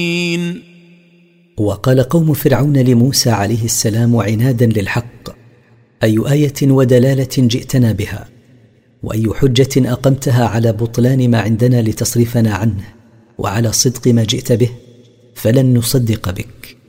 وقال قوم فرعون لموسى عليه السلام عنادا للحق: أي آية ودلالة جئتنا بها، وأي حجة أقمتها على بطلان ما عندنا لتصرفنا عنه وعلى صدق ما جئت به، فلن نصدق بك.